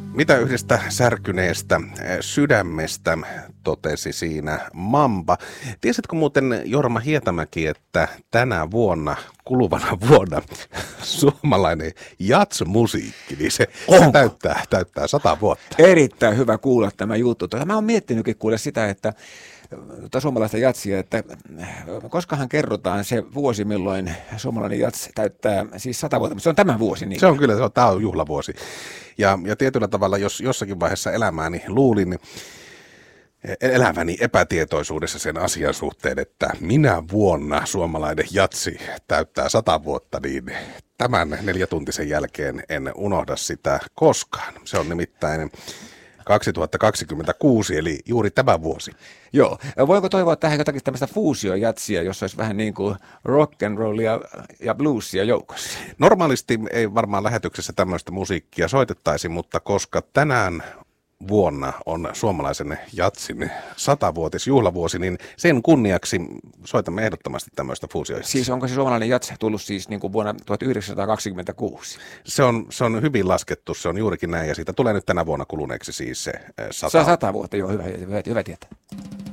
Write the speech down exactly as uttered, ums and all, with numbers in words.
Mitä yhdestä särkyneestä sydämestä totesi siinä Mamba. Tiesitkö muuten, Jorma Hietamäki, että tänä vuonna, kuluvana vuonna, suomalainen jats-musiikki, niin se, se täyttää, täyttää sata vuotta. Erittäin hyvä kuulla tämä juttu. Mä oon miettinytkin kuule sitä, että suomalaista jatsia, että koskahan kerrotaan se vuosi, milloin suomalainen jats täyttää siis sata vuotta, mutta se on tämä vuosi. Niin. Se on kyllä, se on, tämä on juhlavuosi. Ja, ja tietyllä tavalla, jos jossakin vaiheessa elämääni luulin eläväni epätietoisuudessa sen asian suhteen, että minä vuonna suomalainen jatsi täyttää sata vuotta, niin tämän neljätuntisen jälkeen en unohda sitä koskaan. Se on nimittäin kaksituhattakaksikymmentäkuusi, eli juuri tämä vuosi. Joo. Voiko toivoa tähän jotakin tämmöistä fuusiojatsia, jossa olisi vähän niin kuin rock and rollia ja bluesia joukossa? Normaalisti ei varmaan lähetyksessä tämmöistä musiikkia soitettaisi, mutta koska tänään vuonna on suomalaisen jatsin satavuotisjuhlavuosi, niin sen kunniaksi soitamme ehdottomasti tämmöistä fuusiojatsia. Siis onko se suomalainen jats tullut siis niin kuin vuonna tuhatyhdeksänsataakaksikymmentäkuusi? Se on, se on hyvin laskettu, se on juurikin näin, ja siitä tulee nyt tänä vuonna kuluneeksi siis se sata. Se on sata vuotta, joo, hyvä, hyvä, hyvä tietää.